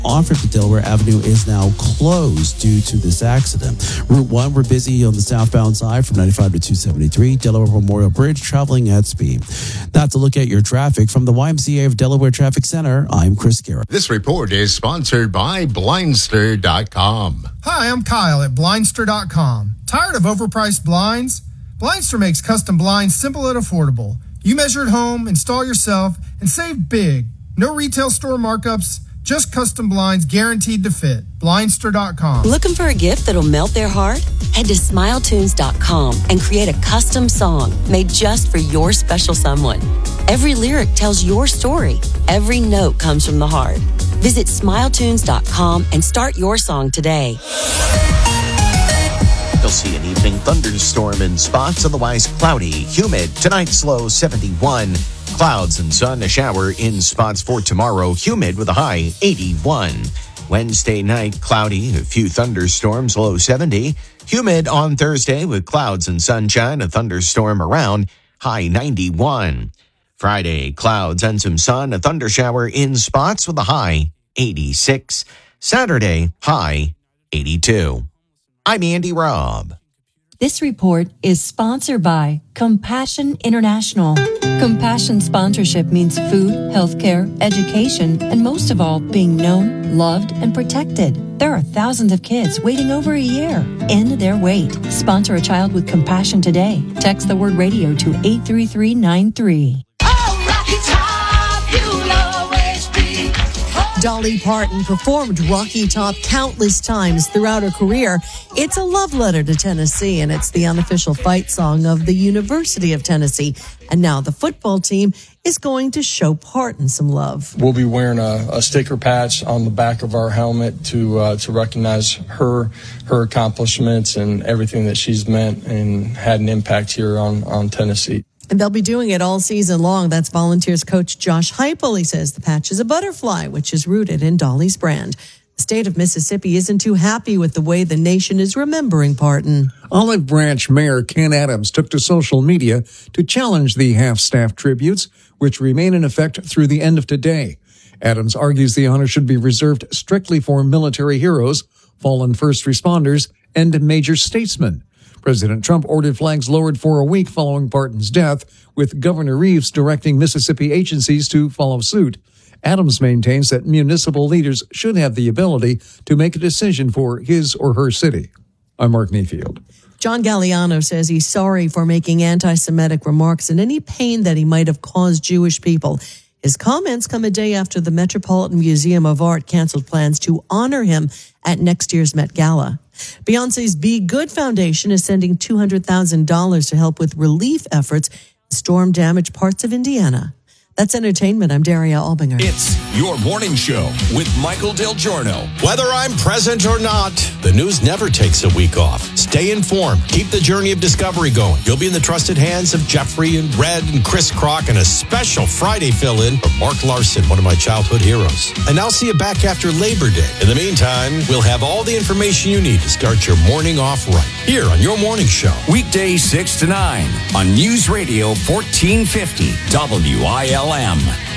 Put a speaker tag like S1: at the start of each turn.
S1: on 50 Delaware Avenue is now closed due to this accident. Route 1, we're busy on the southbound side from 95 to 273, Delaware Memorial Bridge, traveling at speed. That's a look at your traffic from the YMCA of Delaware Traffic Center. I'm Chris Garrett.
S2: This report is sponsored by Blindster.com.
S3: Hi, I'm Kyle at Blindster.com. Tired of overpriced blinds? Blindster makes custom blinds simple and affordable. You measure at home, install yourself, and save big. No retail store markups, just custom blinds guaranteed to fit. Blindster.com.
S4: Looking for a gift that'll melt their heart? Head to SmileTunes.com and create a custom song made just for your special someone. Every lyric tells your story. Every note comes from the heart. Visit SmileTunes.com and start your song today.
S5: You'll see an evening thunderstorm in spots, otherwise cloudy, humid. Tonight's low 71. Clouds and sun, a shower in spots for tomorrow. Humid with a high 81. Wednesday night, cloudy, a few thunderstorms, low 70. Humid on Thursday with clouds and sunshine, a thunderstorm around, high 91. Friday, clouds and some sun, a thundershower in spots with a high 86. Saturday, high 82. I'm Andy Robb.
S6: This report is sponsored by Compassion International. Compassion sponsorship means food, healthcare, education, and most of all, being known, loved, and protected. There are thousands of kids waiting over a year. End their wait. Sponsor a child with compassion today. Text the word radio to 83393.
S7: Dolly Parton performed Rocky Top countless times throughout her career. It's a love letter to Tennessee, and it's the unofficial fight song of the University of Tennessee. And now the football team is going to show Parton some love.
S8: We'll be wearing a sticker patch on the back of our helmet to recognize her accomplishments and everything that she's meant and had an impact here on Tennessee.
S7: And they'll be doing it all season long. That's Volunteers coach Josh Heupel. He says the patch is a butterfly, which is rooted in Dolly's brand. The state of Mississippi isn't too happy with the way the nation is remembering Parton.
S9: Olive Branch Mayor Ken Adams took to social media to challenge the half-staff tributes, which remain in effect through the end of today. Adams argues the honor should be reserved strictly for military heroes, fallen first responders, and major statesmen. President Trump ordered flags lowered for a week following Parton's death, with Governor Reeves directing Mississippi agencies to follow suit. Adams maintains that municipal leaders should have the ability to make a decision for his or her city. I'm Mark Mayfield.
S7: John Galliano says he's sorry for making anti-Semitic remarks and any pain that he might have caused Jewish people. His comments come a day after the Metropolitan Museum of Art canceled plans to honor him at next year's Met Gala. Beyonce's Be Good Foundation is sending $200,000 to help with relief efforts in storm-damaged parts of Indiana. That's entertainment. I'm Daria Albinger.
S10: It's your morning show with Michael Del Giorno. Whether I'm present or not, the news never takes a week off. Stay informed. Keep the journey of discovery going. You'll be in the trusted hands of Jeffrey and Red and Chris Crock, and a special Friday fill-in for Mark Larson, one of my childhood heroes. And I'll see you back after Labor Day. In the meantime, we'll have all the information you need to start your morning off right here on your morning show.
S11: Weekdays 6 to 9 on News Radio 1450 WILM.